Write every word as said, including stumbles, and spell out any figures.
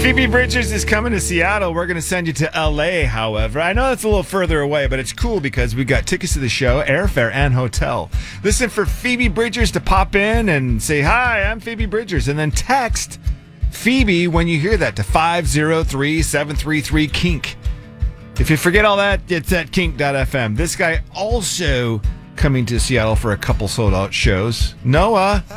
Phoebe Bridgers is coming to Seattle. We're going to send you to L A, however. I know it's a little further away, but it's cool because we've got tickets to the show, airfare, and hotel. Listen for Phoebe Bridgers to pop in and say, "Hi, I'm Phoebe Bridgers," and then text Phoebe when you hear that to five zero three, seven three three, kink. If you forget all that, it's at kink dot f m. This guy also coming to Seattle for a couple sold-out shows. Noah.